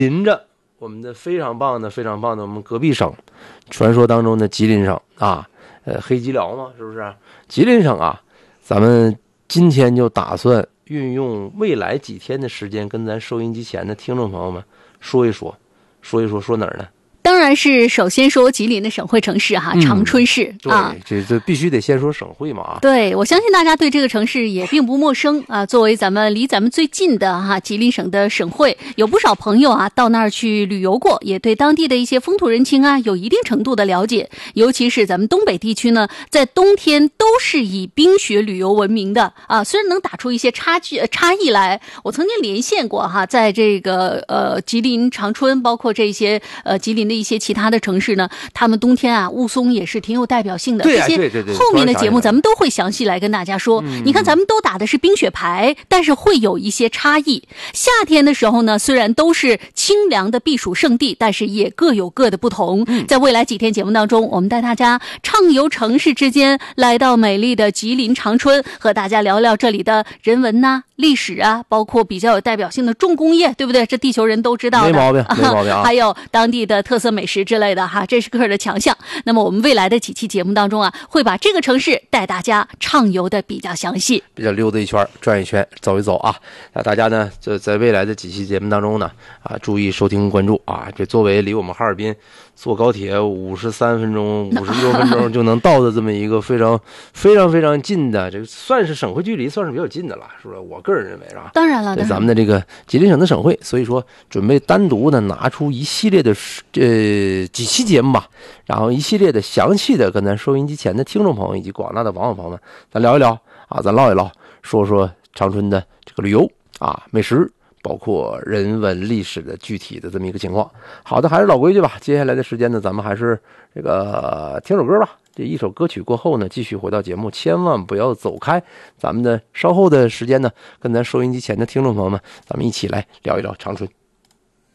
临着我们的非常棒的我们隔壁省，传说当中的吉林省啊，黑吉辽嘛，是不是？吉林省啊，咱们今天就打算运用未来几天的时间，跟咱收音机前的听众朋友们说一说哪儿呢？ 当然是首先说吉林的省会城市哈，长春市啊。 对，这必须得先说省会嘛啊。 对，我相信大家对这个城市也并不陌生啊。作为离咱们最近的哈吉林省的省会，有不少朋友啊到那儿去旅游过，也对当地的一些风土人情啊有一定程度的了解。尤其是咱们东北地区呢，在冬天都是以冰雪旅游闻名的啊。虽然能打出一些差异来，我曾经连线过哈，在这个吉林长春，包括这些吉林的一些其他的城市呢，他们冬天啊雾凇也是挺有代表性的。 对啊， 这些后面的节目咱们都会详细来跟大家说。你看咱们都打的是冰雪牌，但是会有一些差异。夏天的时候呢，虽然都是清凉的避暑胜地，但是也各有各的不同。在未来几天节目当中，我们带大家畅游城市之间，来到美丽的吉林长春，和大家聊聊这里的人文呐、历史啊，包括比较有代表性的重工业，对不对？这地球人都知道的， 没毛病啊。 还有当地的特色美食之类的哈，这是个人的强项。那么我们未来的几期节目当中啊，会把这个城市带大家畅游的比较详细， 比较溜达一圈、转一圈、走一走啊。那大家呢，就在未来的几期节目当中呢，注意收听关注啊。这作为离我们哈尔滨坐高铁53分钟、56分钟就能到的这么一个非常近的，这个算是省会距离，算是比较近的了，是不是？我个人认为是吧？ 当然了， 在咱们的这个吉林省的省会，所以说准备单独的拿出一系列的几期节目吧，然后一系列的详细的跟咱收音机前的听众朋友以及广大的网友朋友们，咱聊一聊啊，咱唠一唠，说说长春的这个旅游啊、美食，包括人文历史的具体的这么一个情况。好的，还是老规矩吧，接下来的时间呢，咱们还是这个听首歌吧。这一首歌曲过后呢，继续回到节目，千万不要走开。咱们的稍后的时间呢，跟咱收音机前的听众朋友们，咱们一起来聊一聊长春。